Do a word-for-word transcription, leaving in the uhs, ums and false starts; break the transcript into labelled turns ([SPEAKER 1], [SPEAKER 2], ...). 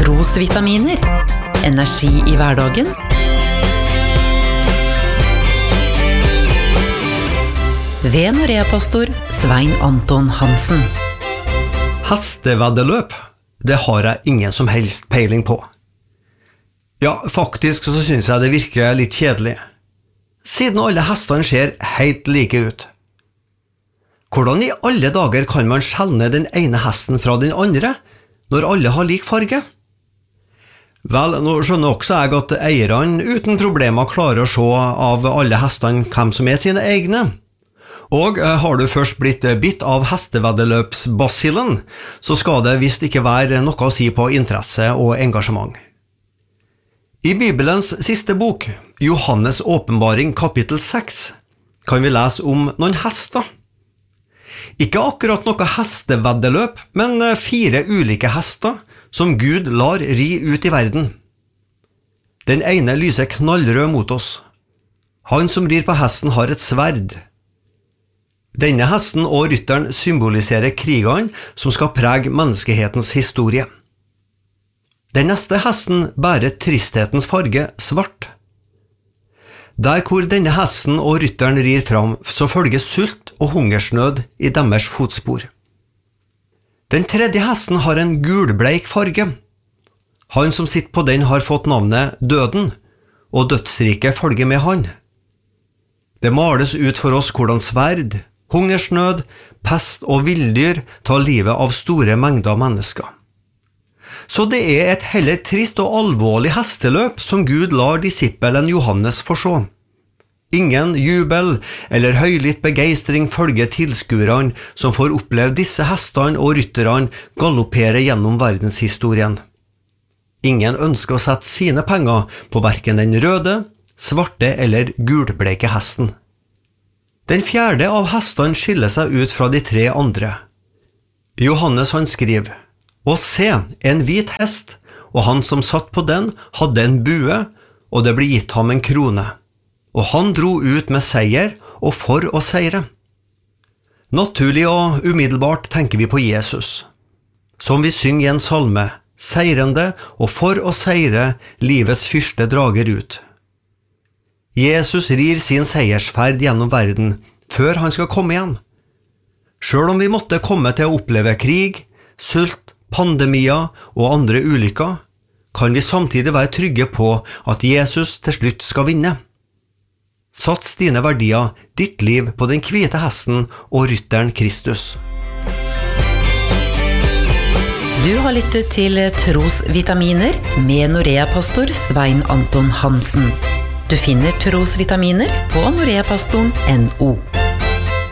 [SPEAKER 1] Trosvitaminer. Energi i hverdagen. Ved Norea-pastor Svein Anton Hansen.
[SPEAKER 2] Hesteveddeløp, det har jeg ingen som helst peiling på. Ja, faktisk så synes jeg det virker litt kjedelig. Siden alle hestene ser helt like ut. Hvordan i alle dager kan man skjelne den ene hesten fra den andre, når alle har lik farge? Vel, nå skjønner også jeg at eierne uten problemer klarer å se av alle hestene hvem som er sine egne. Og har du først blitt bitt av hesteveddeløpsbasillen, så skal det visst ikke være noe å si på interesse og engasjement. I Bibelens siste bok, Johannes åpenbaring kapittel seks, kan vi lese om noen hester. Ikke akkurat noe hesteveddeløp, men fire ulike hester som Gud lar ri ut i verden. Den ene lyser knallrød mot oss. Han som rir på hesten har et sverd. Denne hesten og rytteren symboliserer krigene som skal prege menneskehetens historie. Den neste hesten bærer tristhetens farge svart. Der hvor denne hesten og rytteren rir fram, så følger sult og hungersnød i deres fotspor. Den tredje hesten har en gulbleik farge. Han som sitter på den har fått navnet Døden, og dødsriket følger med han. Det males ut for oss hvordan sverd, hungersnød, pest og villdyr tar livet av store mengder mennesker. Så det er et heller trist og alvorlig hesteløp som Gud lar disippelen Johannes få se. Ingen jubel eller høylytt begeistring følger tilskuerne som får oppleve disse hestene og rytterne galoppere gjennom verdenshistorien. Ingen ønsker å sette sine penger på hverken den røde, svarte eller gulbleike hesten. Den fjerde av hestene skiller seg ut fra de tre andre. Johannes han skriver: «Og se, en hvit hest, og han som satt på den hadde en bue, og det ble gitt ham en krone. Og han dro ut med seier og for å seire.» Naturlig og umiddelbart tenker vi på Jesus, som vi synger i en salme, seirende og for å seire livets fyrste drager ut. Jesus rir sin seiersferd gjennom verden før han skal komme igjen. Selv om vi måtte komme til å oppleve krig, sult, pandemier og andre ulykker, kan vi samtidig være trygge på at Jesus til slutt skal vinne. Sats dine verdier, ditt liv på den hvite hesten og rytteren Kristus.
[SPEAKER 1] Du har lyttet til Trosvitaminer med Norea-pastor Svein Anton Hansen. Du finner Trosvitaminer på noreapastoren punktum no.